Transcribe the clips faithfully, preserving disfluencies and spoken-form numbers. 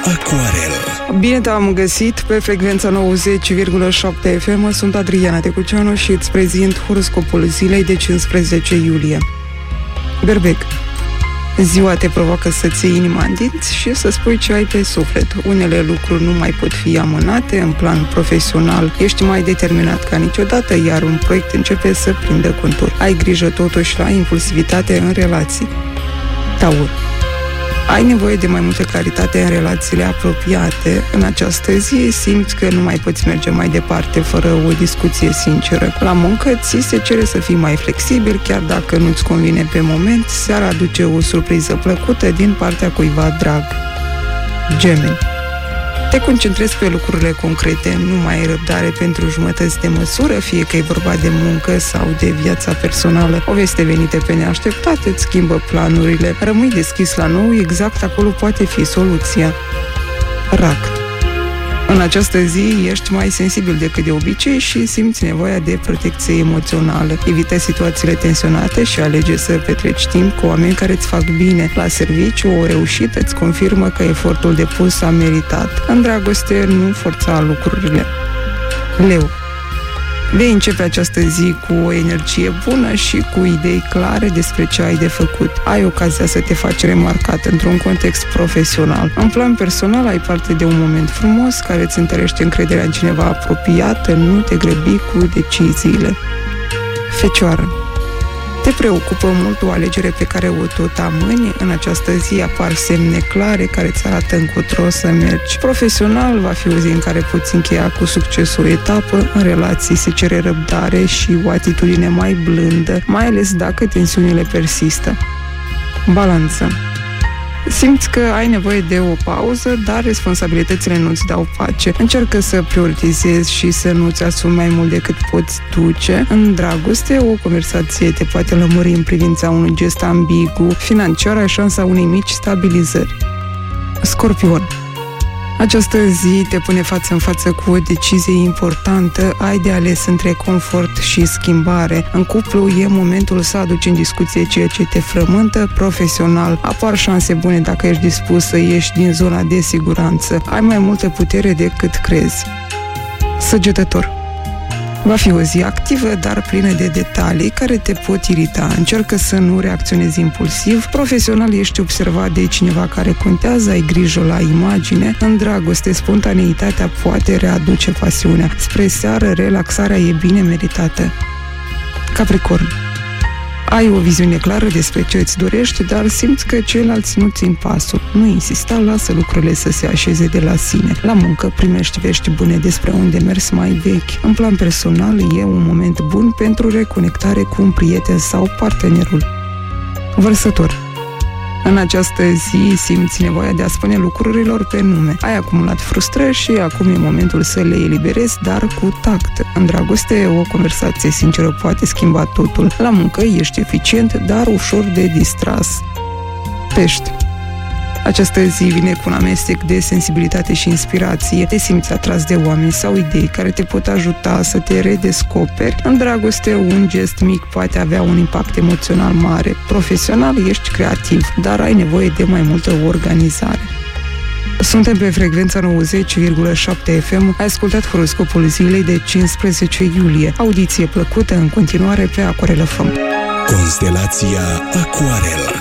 Aquarel. Bine te-am găsit pe frecvența nouăzeci virgulă șapte F M. Sunt Adriana Tecuceanu și îți prezint horoscopul zilei de cincisprezece iulie. Berbec. Ziua te provoacă să-ți iei inima în dinți și să spui ce ai pe suflet. Unele lucruri nu mai pot fi amânate. În plan profesional ești mai determinat ca niciodată, iar un proiect începe să prindă contur. Ai grijă totuși la impulsivitate în relații. Taur. Ai nevoie de mai multă claritate în relațiile apropiate. În această zi simți că nu mai poți merge mai departe fără o discuție sinceră. La muncă ți se cere să fii mai flexibil, chiar dacă nu-ți convine pe moment, seara aduce o surpriză plăcută din partea cuiva drag. Gemeni. Te concentrezi pe lucrurile concrete, nu mai ai răbdare pentru jumătăți de măsură, fie că e vorba de muncă sau de viața personală. O veste venită pe neașteptat îți schimbă planurile. Rămâi deschis la nou, exact acolo poate fi soluția. Rac. În această zi ești mai sensibil decât de obicei și simți nevoia de protecție emoțională. Evită situațiile tensionate și alege să petreci timp cu oameni care îți fac bine. La serviciu, o reușită îți confirmă că efortul depus a meritat. În dragoste, nu forța lucrurile. Leu. Vei începe această zi cu o energie bună și cu idei clare despre ce ai de făcut. Ai ocazia să te faci remarcat într-un context profesional. În plan personal, ai parte de un moment frumos care îți întărește încrederea în cineva apropiat. Nu te grăbi cu deciziile. Fecioară. Te preocupă mult o alegere pe care o tot amâni. În această zi apar semne clare care îți arată încotro să mergi. Profesional va fi o zi în care poți încheia cu succes o etapă. În relații se cere răbdare și o atitudine mai blândă, mai ales dacă tensiunile persistă. Balanță. Simți că ai nevoie de o pauză, dar responsabilitățile nu-ți dau pace. Încearcă să prioritizezi și să nu-ți asumi mai mult decât poți duce. În dragoste, o conversație te poate lămuri în privința unui gest ambigu. Financiar, ai șansa unei mici stabilizări. Scorpion. Această zi te pune față în față cu o decizie importantă. Ai de ales între confort și schimbare. În cuplu e momentul să aduci în discuție ceea ce te frământă. Profesional, apar șanse bune dacă ești dispus să ieși din zona de siguranță. Ai mai multă putere decât crezi. Săgetător. Va fi o zi activă, dar plină de detalii care te pot irita. Încearcă să nu reacționezi impulsiv. Profesional, ești observat de cineva care contează, ai grijă la imagine. În dragoste, spontaneitatea poate readuce pasiunea. Spre seară, relaxarea e bine meritată. Capricorn. Ai o viziune clară despre ce îți dorești, dar simți că ceilalți nu țin pasul. Nu insista, lasă lucrurile să se așeze de la sine. La muncă primești vești bune despre un demers mai vechi. În plan personal e un moment bun pentru reconectare cu un prieten sau partenerul. Vărsător. În această zi simți nevoia de a spune lucrurilor pe nume. Ai acumulat frustrări și acum e momentul să le eliberezi, dar cu tact. În dragoste, o conversație sinceră poate schimba totul. La muncă ești eficient, dar ușor de distras. Pești. Această zi vine cu un amestec de sensibilitate și inspirație. Te simți atras de oameni sau idei care te pot ajuta să te redescoperi. În dragoste, un gest mic poate avea un impact emoțional mare. Profesional, ești creativ, dar ai nevoie de mai multă organizare. Suntem pe frecvența nouăzeci virgulă șapte F M. Ai ascultat horoscopul zilei de cincisprezece iulie. Audiție plăcută în continuare pe Aquarel F M. Constelația Aquarel.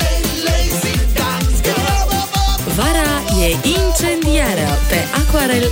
Vara e incendiară pe Aquarel